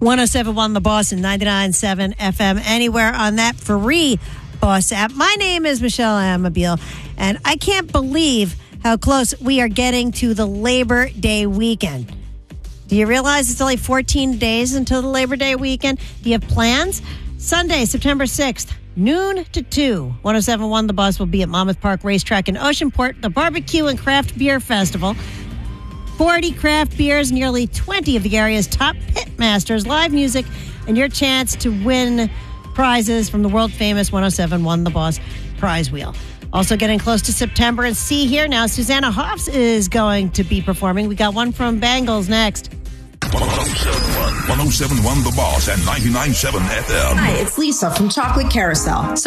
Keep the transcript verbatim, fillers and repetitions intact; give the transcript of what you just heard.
one oh seven point one The Boss and ninety-nine point seven F M. Anywhere on that free Boss app. My name is Michelle Amabile, and I can't believe how close we are getting to the Labor Day weekend. Do you realize it's only fourteen days until the Labor Day weekend? Do you have plans? Sunday, September sixth, noon to two. one oh seven point one The Boss will be at Monmouth Park Racetrack in Oceanport, the Barbecue and Craft Beer Festival. forty craft beers, nearly twenty of the area's top pit masters, live music, and your chance to win prizes from the world-famous one oh seven point one The Boss prize wheel. Also getting close to September, and see here now, Susanna Hoffs is going to be performing. We got one from Bangles next. one oh seven point one The Boss and ninety-nine point seven F M. Hi, it's Lisa from Chocolate Carousel.